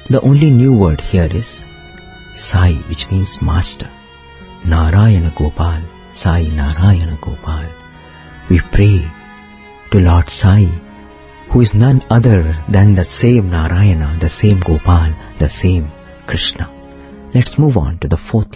The only new word here is Sai, which means master. Narayana Gopal, Sai Narayana Gopal. We pray to Lord Sai, who is none other than the same Narayana, the same Gopal, the same Krishna. Let's move on to the fourth